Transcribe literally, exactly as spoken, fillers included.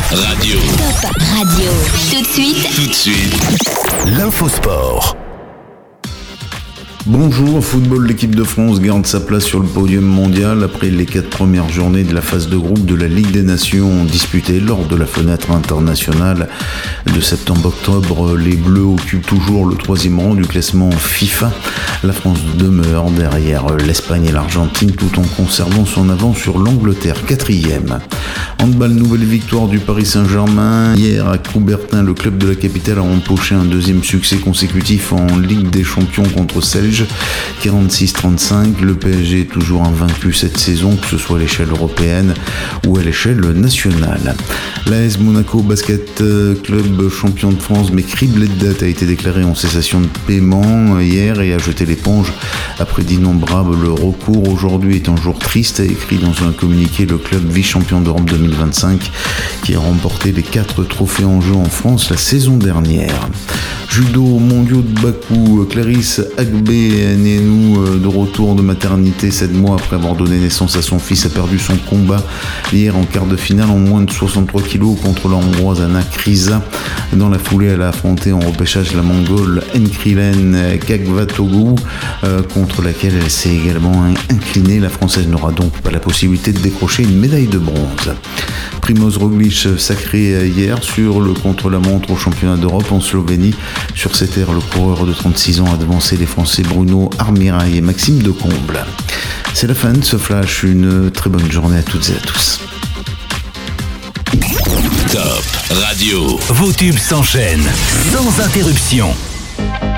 Radio. Top Radio. Tout de suite. Tout de suite. L'infosport. Bonjour, football, l'équipe de France garde sa place sur le podium mondial après les quatre premières journées de la phase de groupe de la Ligue des Nations disputées lors de la fenêtre internationale de septembre-octobre. Les Bleus occupent toujours le troisième rang du classement FIFA. La France demeure derrière l'Espagne et l'Argentine tout en conservant son avance sur l'Angleterre, quatrième. Handball, nouvelle victoire du Paris Saint-Germain. Hier à Coubertin, le club de la capitale a empoché un deuxième succès consécutif en Ligue des Champions contre Celje, quarante-six trente-cinq. Le P S G est toujours invaincu cette saison, que ce soit à l'échelle européenne ou à l'échelle nationale. L'A S Monaco Basket Club, champion de France mais criblé de dettes, a été déclaré en cessation de paiement hier et a jeté l'éponge après d'innombrables recours. Aujourd'hui est un jour triste, a écrit dans un communiqué le club vice-champion d'Europe deux mille vingt-cinq qui a remporté les quatre trophées en jeu en France la saison dernière. Judo mondiaux de Bakou, Clarisse Agbe-Nenou, de retour de maternité sept mois après avoir donné naissance à son fils, a perdu son combat hier en quart de finale en moins de soixante-trois kilos contre la hongroise Anna Kriza. Dans la foulée, elle a affronté en repêchage la mongole Enkrilen Kagvatoglu, euh, contre laquelle elle s'est également inclinée. La française n'aura donc pas la possibilité de décrocher une médaille de bronze. Primoz Roglic sacré hier sur le contre-la-montre au championnat d'Europe en Slovénie. Sur cette aire, le coureur de trente-six ans a devancé les Français Bruno Armirail et Maxime Decomble. C'est la fin de ce flash. Une très bonne journée à toutes et à tous. Top Radio. Vos tubes s'enchaînent sans interruption.